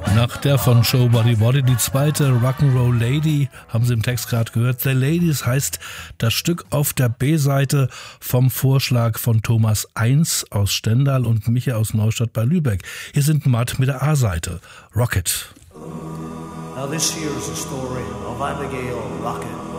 Nach der von Show Body Body, die zweite Rock'n'Roll Lady, haben Sie im Text gerade gehört. The Ladies heißt das Stück auf der B-Seite vom Vorschlag von Thomas Eins aus Stendal und Micha aus Neustadt bei Lübeck. Hier sind Matt mit der A-Seite. Rocket. Now this here is a story of Abigail Rocket.